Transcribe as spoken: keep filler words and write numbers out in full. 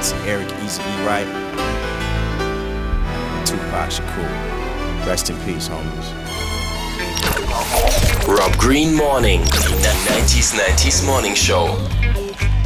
to Eric Easy E. Wright, Tupac Shakur. Rest in peace, homies. Rob Green Morning, the nineties nineties Morning Show.